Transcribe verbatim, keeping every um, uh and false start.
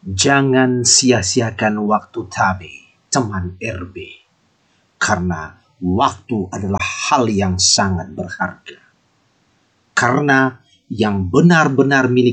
Jangan sia-siakan waktu tabe, teman R B. Karena waktu adalah hal yang sangat berharga. Karena yang benar-benar milik